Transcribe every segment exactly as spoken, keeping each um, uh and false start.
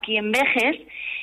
aquí en Vejes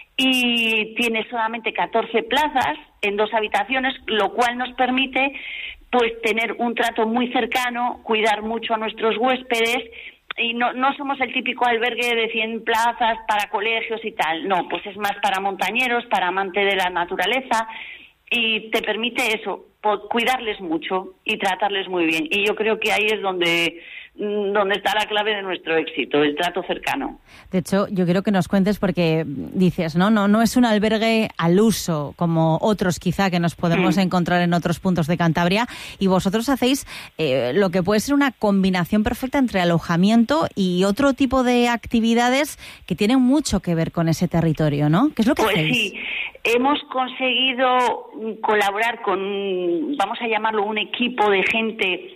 y tiene solamente catorce plazas en dos habitaciones, lo cual nos permite pues tener un trato muy cercano, cuidar mucho a nuestros huéspedes. Y no, no somos el típico albergue de cien plazas para colegios y tal. No, pues es más para montañeros, para amantes de la naturaleza, y te permite eso, cuidarles mucho y tratarles muy bien. Y yo creo que ahí es donde, donde está la clave de nuestro éxito, el trato cercano. De hecho, yo quiero que nos cuentes, porque dices, no, no, no es un albergue al uso como otros quizá que nos podemos mm. encontrar en otros puntos de Cantabria, y vosotros hacéis eh, lo que puede ser una combinación perfecta entre alojamiento y otro tipo de actividades que tienen mucho que ver con ese territorio, ¿no? ¿Qué es lo que pues hacéis? Sí. Hemos conseguido colaborar con, vamos a llamarlo, un equipo de gente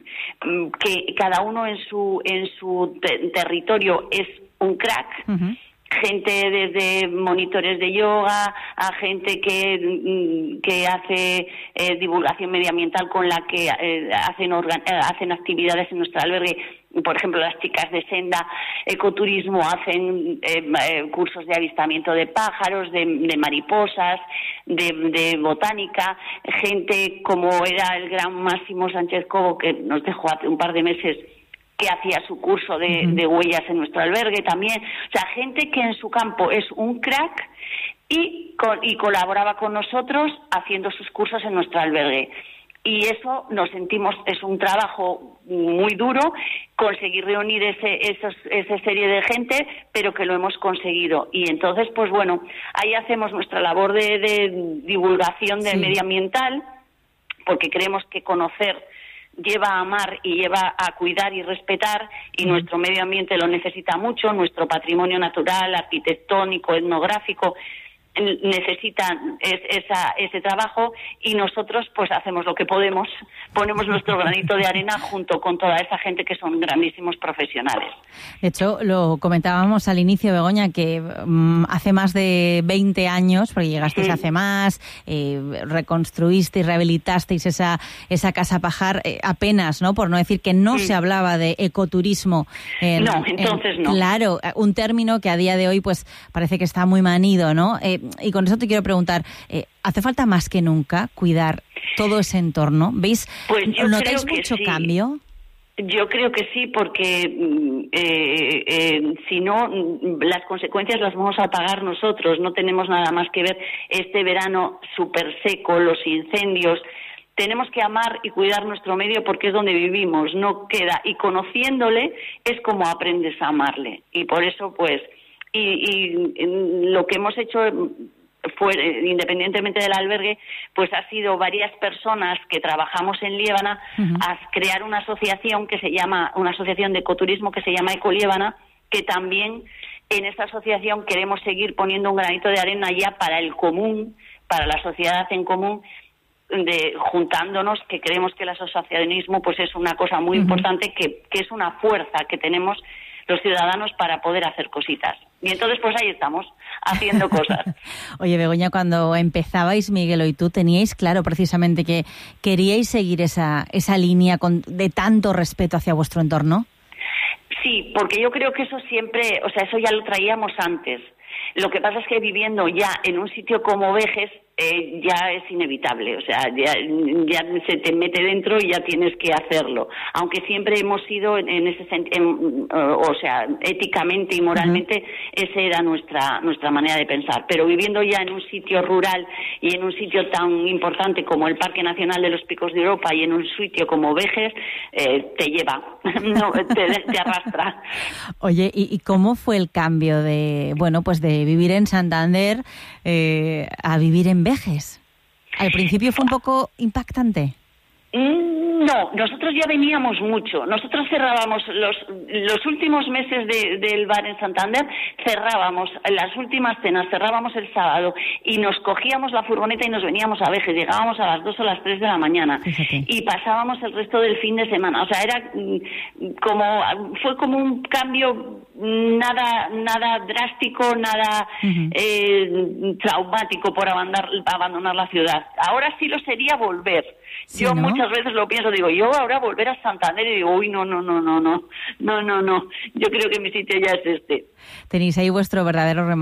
que cada uno en su en su te- territorio es un crack. Uh-huh. Gente desde monitores de yoga a gente que que hace eh, divulgación medioambiental, con la que eh, hacen organ- eh, hacen actividades en nuestro albergue. Por ejemplo, las chicas de Senda Ecoturismo hacen eh, eh, cursos de avistamiento de pájaros, de, de mariposas, de, de botánica. Gente como era el gran Máximo Sánchez Cobo, que nos dejó hace un par de meses, que hacía su curso de, uh-huh. de huellas en nuestro albergue también. O sea, gente que en su campo es un crack y, con, y colaboraba con nosotros haciendo sus cursos en nuestro albergue. Y eso nos sentimos, es un trabajo muy duro conseguir reunir ese, esos, esa serie de gente, pero que lo hemos conseguido. Y entonces, pues bueno, ahí hacemos nuestra labor de, de divulgación de sí. medioambiental, porque creemos que conocer lleva a amar y lleva a cuidar y respetar, y mm. nuestro medio ambiente lo necesita mucho, nuestro patrimonio natural, arquitectónico, etnográfico, necesitan es, esa, ese trabajo, y nosotros pues hacemos lo que podemos, ponemos nuestro granito de arena junto con toda esa gente que son grandísimos profesionales. De hecho, lo comentábamos al inicio, Begoña, que um, hace más de veinte años, porque llegasteis sí. hace más, eh, reconstruisteis, rehabilitasteis esa, esa Casa Pajar, eh, apenas, ¿no? Por no decir que no sí. se hablaba de ecoturismo. En, no, entonces en, no. Claro, un término que a día de hoy pues parece que está muy manido, ¿no? Eh, Y con eso te quiero preguntar, eh, ¿hace falta más que nunca cuidar todo ese entorno? ¿Veis, pues notáis mucho sí. cambio? Yo creo que sí, porque eh, eh, si no, las consecuencias las vamos a pagar nosotros. No tenemos nada más que ver este verano súper seco, los incendios. Tenemos que amar y cuidar nuestro medio porque es donde vivimos, no queda. Y conociéndole es como aprendes a amarle. Y por eso, pues... Y, y lo que hemos hecho fue, independientemente del albergue, pues ha sido varias personas que trabajamos en Liébana uh-huh. a crear una asociación que se llama, una asociación de ecoturismo que se llama Ecoliébana, que también en esta asociación queremos seguir poniendo un granito de arena ya para el común, para la sociedad en común, de juntándonos, que creemos que el asociacionismo pues es una cosa muy uh-huh. importante, que, que es una fuerza que tenemos los ciudadanos para poder hacer cositas. Y entonces, pues ahí estamos, haciendo cosas. Oye, Begoña, cuando empezabais, Miguel y tú, ¿teníais claro precisamente que queríais seguir esa, esa línea con, de tanto respeto hacia vuestro entorno? Sí, porque yo creo que eso siempre, o sea, eso ya lo traíamos antes. Lo que pasa es que viviendo ya en un sitio como Vejes, eh, ya es inevitable, o sea, ya, ya se te mete dentro y ya tienes que hacerlo. Aunque siempre hemos sido en, en ese sentido, o sea, éticamente y moralmente, uh-huh. esa era nuestra nuestra manera de pensar. Pero viviendo ya en un sitio rural y en un sitio tan importante como el Parque Nacional de los Picos de Europa y en un sitio como Vejes, eh, te lleva, no, te, te arrastra. Oye, ¿y, ¿y cómo fue el cambio de, bueno, pues de vivir en Santander eh, a vivir en Vejes? ¿Al principio fue un poco impactante? No, nosotros ya veníamos mucho. Nosotros cerrábamos los los últimos meses de, del bar en Santander, cerrábamos las últimas cenas, cerrábamos el sábado y nos cogíamos la furgoneta y nos veníamos a Vejes. Llegábamos a las dos o las tres de la mañana. Fíjate. Y pasábamos el resto del fin de semana. O sea, era como fue como un cambio nada nada drástico, nada uh-huh. eh, traumático por abandonar, abandonar la ciudad. Ahora sí lo sería volver. Sí, yo ¿no? muchas veces lo pienso, digo, yo ahora volver a Santander y digo, uy, no, no, no, no, no, no, no, no, yo creo que mi sitio ya es este. Tenéis ahí vuestro verdadero